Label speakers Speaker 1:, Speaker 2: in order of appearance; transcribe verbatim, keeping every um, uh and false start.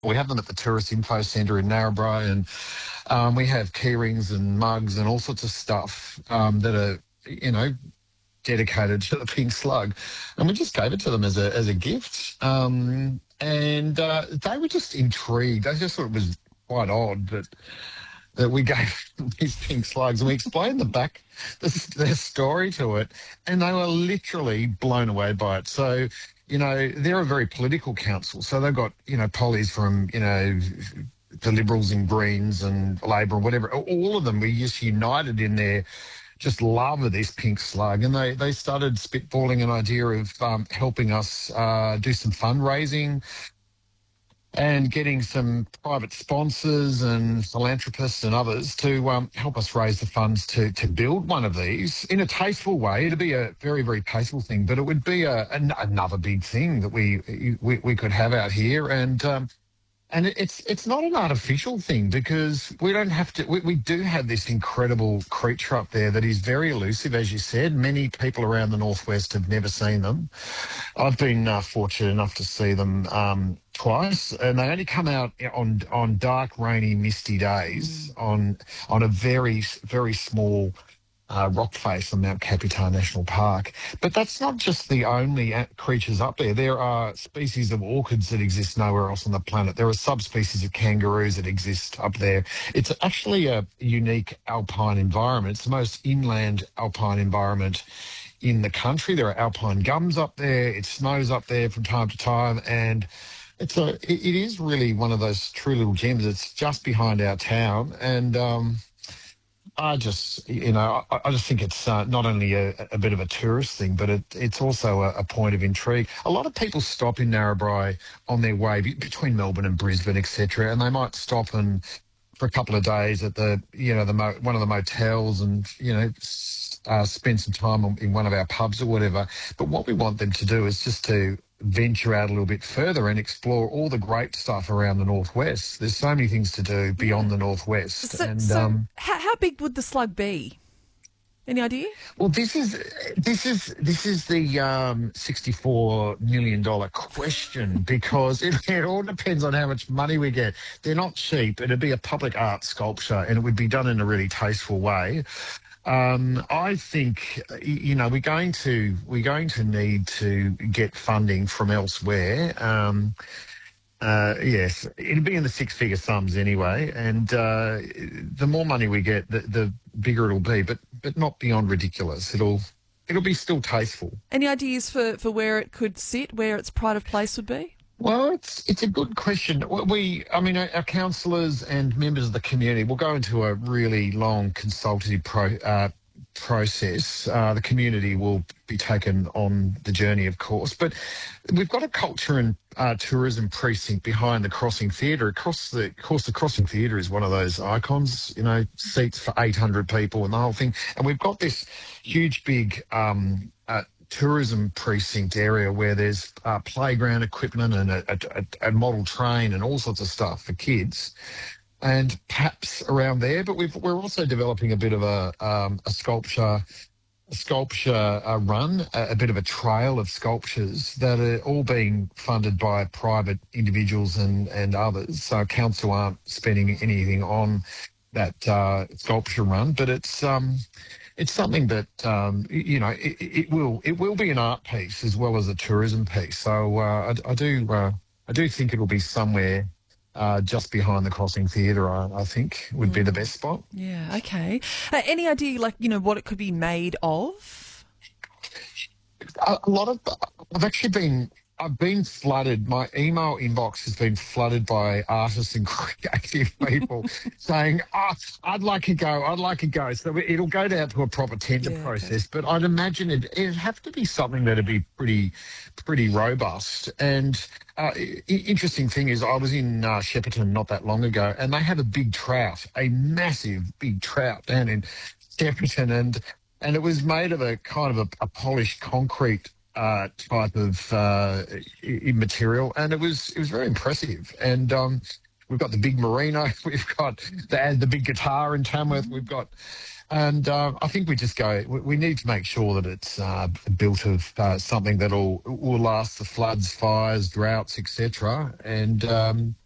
Speaker 1: We have them at the Tourist Info Centre in Narrabri, and um, we have key rings and mugs and all sorts of stuff um, that are, you know, dedicated to the pink slug. And we just gave it to them as a as a gift. Um, and uh, they were just intrigued. They just thought it was quite odd that that we gave these pink slugs, and we explained the back, the, their story to it, and they were literally blown away by it. So, you know, they're a very political council, so they've got, you know, pollies from, you know, the Liberals and Greens and Labor and whatever, all of them were just united in their just love of this pink slug, and they, they started spitballing an idea of um, helping us uh, do some fundraising and getting some private sponsors and philanthropists and others to um, help us raise the funds to to build one of these in a tasteful way. It'd be a very, very tasteful thing, but it would be a, an, another big thing that we we, we could have out here. And um, and it's it's not an artificial thing, because we don't have to. We, we do have this incredible creature up there that is very elusive, as you said. Many people around the northwest have never seen them. I've been uh, fortunate enough to see them um, twice, and they only come out on on dark, rainy, misty days mm. on on a very very small uh, rock face on Mount Capitan National Park. But that's not just the only creatures up there. There are species of orchids that exist nowhere else on the planet. There are subspecies of kangaroos that exist up there. It's actually a unique alpine environment. It's the most inland alpine environment in the country. There are alpine gums up there. It snows up there from time to time, and it's a it, it is really one of those true little gems. It's just behind our town, and um, I just you know I, I just think it's uh, not only a, a bit of a tourist thing, but it, it's also a, a point of intrigue. A lot of people stop in Narrabri on their way be, between Melbourne and Brisbane, et cetera, and they might stop and for a couple of days at the you know the mo- one of the motels, and you know. Uh, spend some time in one of our pubs or whatever. But what we want them to do is just to venture out a little bit further and explore all the great stuff around the northwest. There's so many things to do beyond the northwest.
Speaker 2: So,
Speaker 1: and
Speaker 2: so
Speaker 1: um,
Speaker 2: how, how big would the slug be? Any idea?
Speaker 1: Well, this is this is this is the um, sixty-four million dollar question, because it, it all depends on how much money we get. They're not cheap. It'd be a public art sculpture, and it would be done in a really tasteful way. Um, I think, you know, we're going to we're going to need to get funding from elsewhere. Um, uh, yes, it'll be in the six-figure sums anyway, and uh, the more money we get, the, the bigger it'll be, but but not beyond ridiculous. It'll it'll be still tasteful.
Speaker 2: Any ideas for, for where it could sit, where its pride of place would be?
Speaker 1: Well, it's it's a good question. We, I mean, our, our councillors and members of the community will go into a really long consultative pro, uh, process. Uh, the community will be taken on the journey, of course, but we've got a culture and uh, tourism precinct behind the Crossing Theatre. Across the, of course, the Crossing Theatre is one of those icons, you know, seats for eight hundred people and the whole thing. And we've got this huge, big um, uh, tourism precinct area where there's uh, playground equipment and a, a, a model train and all sorts of stuff for kids, and perhaps around there. But we've, we're also developing a bit of a, um, a sculpture a sculpture uh, run, a, a bit of a trail of sculptures that are all being funded by private individuals and, and others. So council aren't spending anything on that uh, sculpture run, but it's um, it's something that um, you know it, it will it will be an art piece as well as a tourism piece. So uh, I, I do uh, I do think it will be somewhere uh, just behind the Crossing Theatre. I, I think would mm. be the best spot.
Speaker 2: Yeah. Okay. Uh, any idea, like you know, what it could be made of?
Speaker 1: A, a lot of I've actually been. I've been flooded. My email inbox has been flooded by artists and creative people saying, oh, I'd like to go, I'd like to go. So it'll go down to a proper tender yeah, process. Okay. But I'd imagine it, it'd have to be something that'd be pretty pretty robust. And uh, I- interesting thing is I was in uh, Shepparton not that long ago, and they have a big trout, a massive big trout down in Shepparton. And, and it was made of a kind of a, a polished concrete uh type of uh material, and it was it was very impressive. And um we've got the big merino, we've got the the big guitar in Tamworth, we've got and uh, I think we just go we, we need to make sure that it's uh built of uh, something that'll will last the floods, fires, droughts, etc. And um